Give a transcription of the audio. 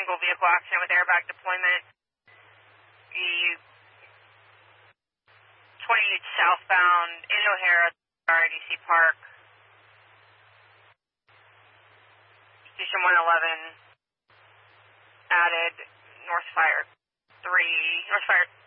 single vehicle accident with airbag deployment. The 28 southbound in O'Hara, RDC Park. Station 111 added North Fire 3, North Fire